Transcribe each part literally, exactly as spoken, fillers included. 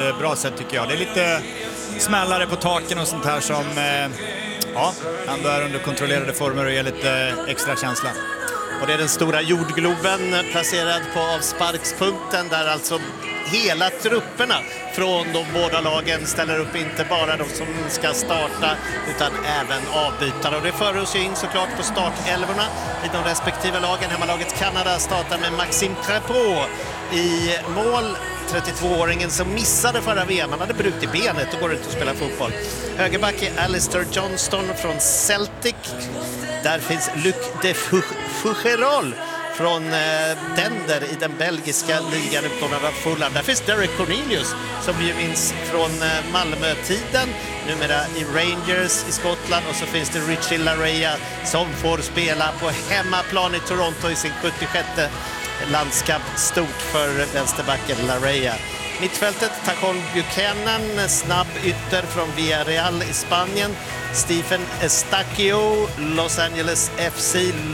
eh, bra sätt tycker jag. Det är lite smällare på taken och sånt här som eh, ja, ändå är under kontrollerade former och ger lite extra känsla. Och det är den stora jordgloben placerad på avsparkspunkten där alltså hela trupperna från de båda lagen ställer upp, inte bara de som ska starta utan även avbytare. Och det för oss ju in såklart på startelvorna i de respektive lagen. Hemmalaget Kanada startar med Maxime Crépeau i mål. trettiotvååringen som missade förra V M. Han hade brutit benet och går ut och spelar fotboll. Högerback är Alistair Johnston från Celtic. Där finns Luc de Fougerolles från eh, Dender i den belgiska ligan utlånad av Fulham. Där finns Derek Cornelius som vi minns från eh, Malmö-tiden, numera i Rangers i Skottland. Och så finns det Richie Laryea som får spela på hemmaplan i Toronto i sin sjuttiosjätte landskamp. Stort för vänsterbacken Laryea. Mittfältet, Tacon Buchanan, snabb ytter från Villarreal i Spanien. Stephen Estacio, Los Angeles F C,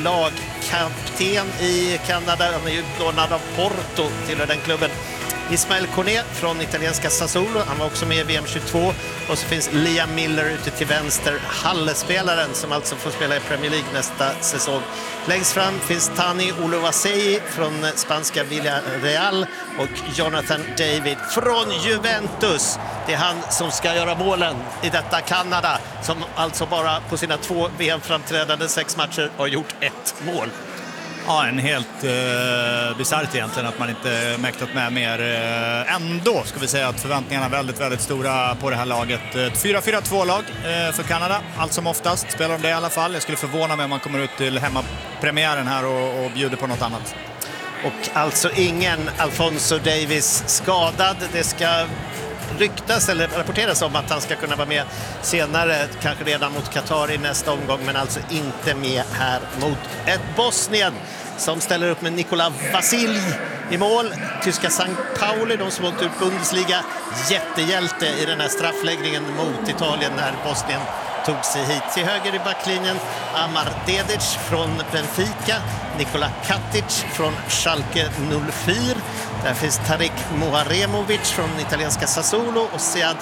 lagkapten i Kanada. Han är utlånad av Porto till den klubben. Ismael Koné från italienska Sassuolo, han var också med i V M tjugotvå. Och så finns Liam Miller ute till vänster, Halle-spelaren som alltså får spela i Premier League nästa säsong. Längst fram finns Tani Oluwaseyi från spanska Villarreal och Jonathan David från Juventus. Det är han som ska göra målen i detta Kanada som alltså bara på sina två V M-framträdande sex matcher har gjort ett mål. Ja, en helt eh, bisarrt egentligen att man inte mäktat med mer. Eh, ändå ska vi säga att förväntningarna är väldigt, väldigt stora på det här laget. Ett fyra fyra två-lag eh, för Kanada, allt som oftast. Spelar de det i alla fall. Jag skulle förvåna mig om man kommer ut till hemmapremiären här och, och bjuder på något annat. Och alltså ingen Alphonso Davies skadad. Det ska ryktas eller rapporteras om att han ska kunna vara med senare, kanske redan mot Qatar i nästa omgång, men alltså inte med här mot ett Bosnien som ställer upp med Nikola Vasilj i mål. Tyska Sankt Pauli, de som åkt ut Bundesliga, jättehjälte i den här straffläggningen mot Italien när Bosnien tog sig hit. Till höger i backlinjen Amar Dedic från Benfica, Nikola Katic från Schalke noll fyra. Där finns Tarik Moharemovic från italienska Sassuolo och Sead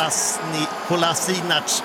Kolasinac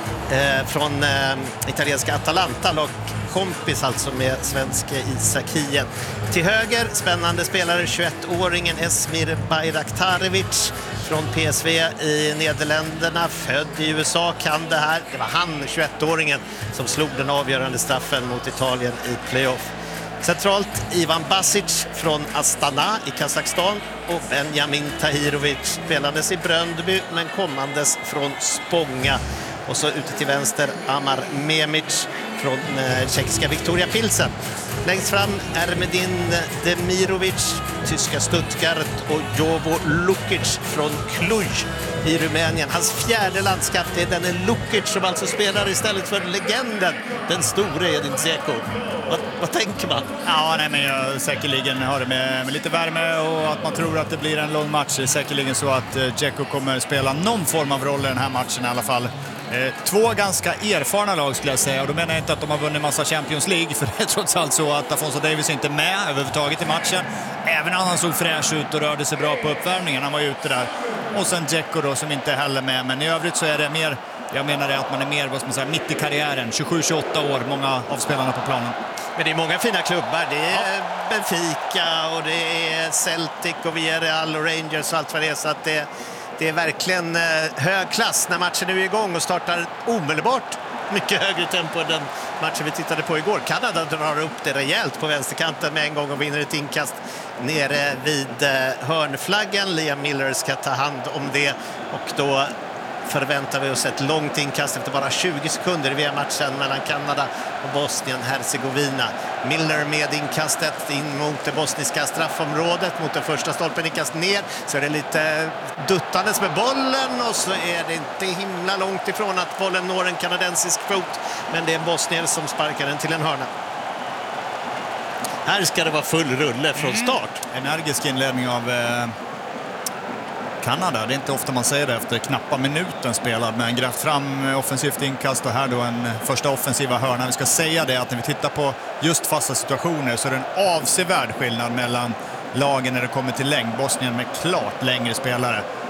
eh, från eh, italienska Atalanta, lag kompis alltså med svenska Isak Hien. Till höger, spännande spelare, tjugoettåringen Esmir Bayraktarevic från P S V i Nederländerna, född i U S A, kan det här. Det var han, tjugoettåringen, som slog den avgörande straffen mot Italien i playoff. Centralt Ivan Basic från Astana i Kazakstan och Benjamin Tahirovic, spelandes i Bröndby men kommandes från Spånga. Och så ute till vänster Amar Memic från eh, tjeckiska Viktoria Pilsen. Längst fram Ermedin Demirovic, tyska Stuttgart, och Jovo Lukic från Cluj i Rumänien. Hans fjärde landskamp, det är denne Lukic som alltså spelar istället för legenden, den store Edin Dzeko. Vad, vad tänker man? Ja, nej, men jag säkerligen har det med, med lite värme och att man tror att det blir en lång match. Det är säkerligen så att eh, Dzeko kommer spela någon form av roll i den här matchen i alla fall. Eh, två ganska erfarna lag skulle jag säga, och då menar jag inte att de har vunnit massa Champions League, för det är trots allt så att Alphonso Davies inte är med överhuvudtaget i matchen. Även om han såg fräsch ut och rörde sig bra på uppvärmningen, han var ute där. Och sen Dzeko då som inte är heller med, men i övrigt så är det mer, jag menar det att man är mer, vad ska man säga, mitt i karriären, tjugosju tjugoåtta år, många av spelarna på planen. Men det är många fina klubbar, det är ja. Benfica och det är Celtic och Villarreal och Rangers och allt vad det är, så att det Det är verkligen hög klass när matchen är igång och startar omedelbart mycket högre tempo än den matchen vi tittade på igår. Kanada drar upp det rejält på vänsterkanten med en gång och vinner ett inkast nere vid hörnflaggan. Liam Miller ska ta hand om det och då förväntar vi oss ett långt inkast efter bara tjugo sekunder i V M-matchen mellan Kanada och Bosnien-Herzegovina. Milner med inkastet in mot det bosniska straffområdet, mot den första stolpen, inkast ner, så är det lite duttandes med bollen och så är det inte himla långt ifrån att bollen når en kanadensisk fot, men det är Bosnier som sparkar den till en hörna. Här ska det vara full rulle från start. Mm. Energisk inledning av eh... Kanada. Det är inte ofta man säger det efter knappa minuten spelad, men grävt fram offensivt inkast och här då en första offensiva hörna. Vi ska säga det att när vi tittar på just fasta situationer så är det en avsevärd skillnad mellan lagen när det kommer till längd. Bosnien med klart längre spelare.